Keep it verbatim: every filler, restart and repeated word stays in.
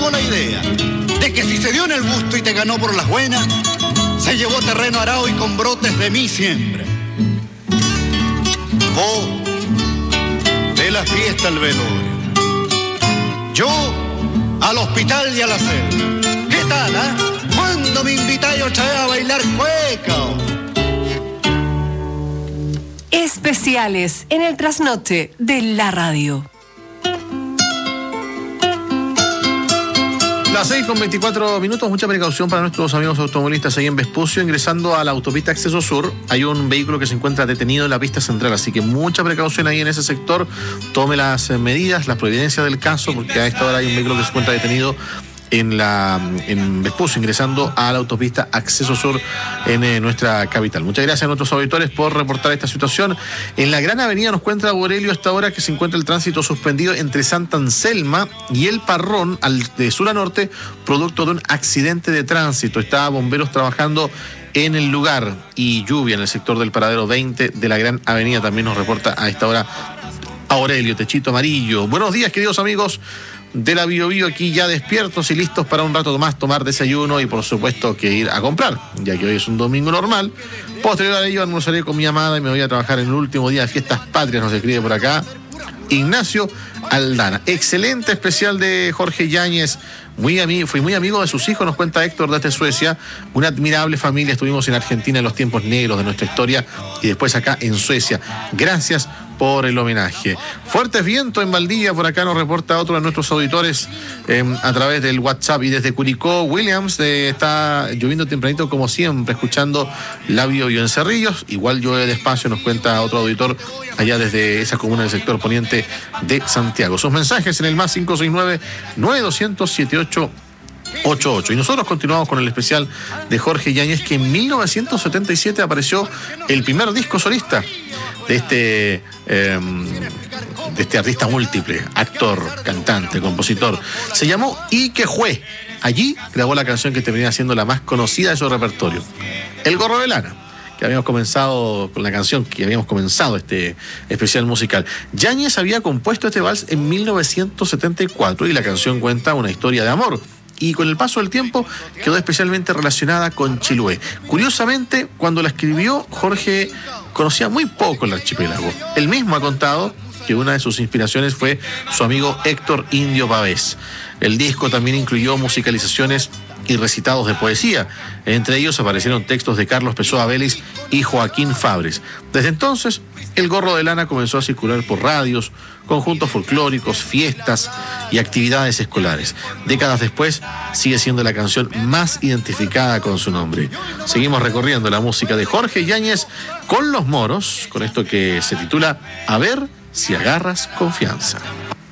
tengo la idea de que si se dio en el gusto y te ganó por las buenas, se llevó terreno arado y con brotes de mí siempre. Vos, de la fiesta al velorio. Yo, al hospital y a la celda. ¿Qué tal, ah? ¿Eh? ¿Cuándo me invitáis otra vez a bailar cueca? Especiales en el trasnoche de la radio. Las seis con veinticuatro minutos, mucha precaución para nuestros amigos automovilistas ahí en Vespucio. Ingresando a la autopista Acceso Sur, hay un vehículo que se encuentra detenido en la pista central, así que mucha precaución ahí en ese sector. Tome las medidas, las providencias del caso, porque a esta hora hay un vehículo que se encuentra detenido en la en Vespucio, ingresando a la autopista Acceso Sur en eh, nuestra capital. Muchas gracias a nuestros auditores por reportar esta situación. En la Gran Avenida nos cuenta Aurelio hasta ahora que se encuentra el tránsito suspendido entre Santa Anselma y El Parrón, al, de sur a norte, producto de un accidente de tránsito. Está bomberos trabajando en el lugar y lluvia en el sector del paradero veinte de la Gran Avenida. También nos reporta a esta hora Aurelio, techito amarillo. Buenos días, queridos amigos de la Bio Bio, aquí ya despiertos y listos para un rato más tomar desayuno y por supuesto que ir a comprar, ya que hoy es un domingo normal. Posterior a ello almorzaré con mi amada y me voy a trabajar en el último día de fiestas patrias, nos escribe por acá Ignacio Aldana. Excelente especial de Jorge Yáñez. Muy amigo, fui muy amigo de sus hijos, nos cuenta Héctor desde Suecia. Una admirable familia, estuvimos en Argentina en los tiempos negros de nuestra historia y después acá en Suecia. Gracias por el homenaje. Fuertes vientos en Valdivia, por acá nos reporta otro de nuestros auditores eh, a través del WhatsApp. Y desde Curicó, Williams, eh, está lloviendo tempranito como siempre, escuchando la Bio Bio en Cerrillos. Igual llueve despacio, nos cuenta otro auditor allá desde esa comuna del sector poniente de Santiago. Sus mensajes en el más cinco seis nueve, nueve dos cero cero, siete ocho ocho ocho. Y nosotros continuamos con el especial de Jorge Yáñez, que en mil novecientos setenta y siete apareció el primer disco solista de este eh, de este artista múltiple, actor, cantante, compositor. Se llamó Ique Jue. Allí grabó la canción que termina siendo la más conocida de su repertorio, El Gorro de Lana, que habíamos comenzado con la canción que habíamos comenzado este especial musical. Yáñez había compuesto este vals en mil novecientos setenta y cuatro y la canción cuenta una historia de amor. Y con el paso del tiempo quedó especialmente relacionada con Chiloé. Curiosamente, cuando la escribió, Jorge conocía muy poco el archipiélago. Él mismo ha contado que una de sus inspiraciones fue su amigo Héctor Indio Pavés. El disco también incluyó musicalizaciones y recitados de poesía. Entre ellos aparecieron textos de Carlos Pessoa Vélez y Joaquín Fabres. Desde entonces, El Gorro de Lana comenzó a circular por radios, conjuntos folclóricos, fiestas y actividades escolares. Décadas después, sigue siendo la canción más identificada con su nombre. Seguimos recorriendo la música de Jorge Yáñez con Los Moros, con esto que se titula A ver si agarras confianza.